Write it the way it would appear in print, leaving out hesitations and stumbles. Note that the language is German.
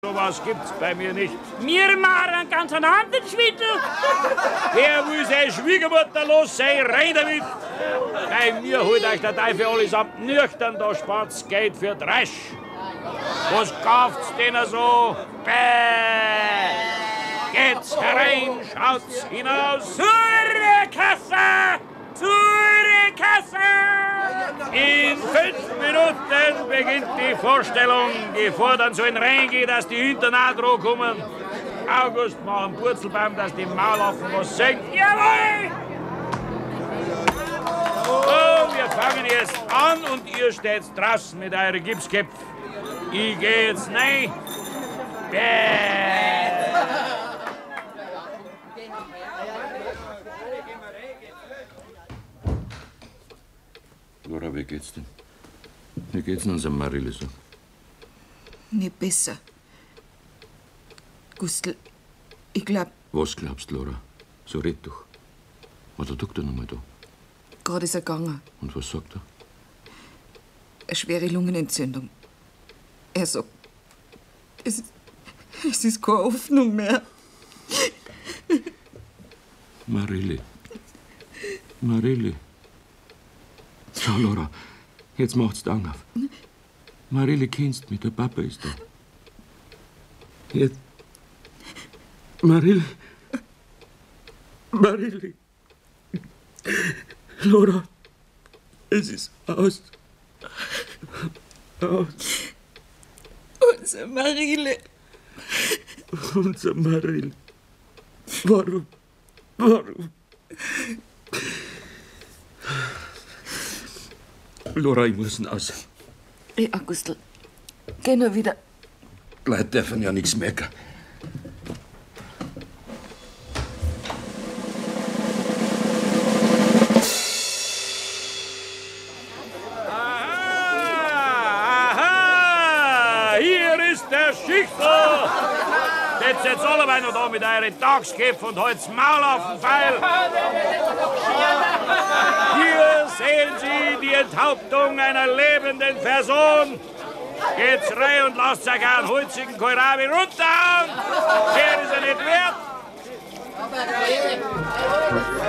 Sowas gibt's bei mir nicht. Wir machen einen ganz anderen Schwindel. Wer will seine Schwiegermutter los sein, rein damit. Bei mir holt euch der Teufel allesamt nüchtern, da spart's Geld für Dresch. Was kauft's denn so? Bäh! Geht's herein, schaut's hinaus. Zur Kasse! Zur Kasse! In 5 Minuten beginnt die Vorstellung. Die Vordern sollen reingehen, dass die Hintern auch dran kommen. August, mach einen Purzelbaum, dass die Maulaffen was singen. Jawohl! So, wir fangen jetzt an und ihr steht draußen mit euren Gipsköpfen. Ich geh jetzt rein. Bäh! Laura, wie geht's denn? Wie geht's denn unserem Marille so? Nicht besser. Gustl, ich glaub, Was glaubst, Laura? So red doch. War der Doktor noch mal da? gerade ist er gegangen. Und was sagt er? Eine schwere Lungenentzündung. Er sagt, es ist keine Hoffnung mehr. Marille. Marille. Schau, Laura, jetzt macht's die Augen auf. Marille, kennst mich, der Papa ist da. Jetzt. Marille. Marille. Laura, es ist aus. Aus. Unser Marile. Unser Marille. Warum? Laura, ich muss aus. Ja, Gustl, geh nur wieder. Leute dürfen ja nichts merken. Aha! Hier ist der Schichtler! Setzt jetzt alle weiter da mit euren Tagsköpfen und halt's Maul auf den Pfeil! Hier sehen Sie die Enthauptung einer lebenden Person. Geht's rein und lasst euch einen holzigen Kohlrabi runterhauen. Der ist er nicht wert.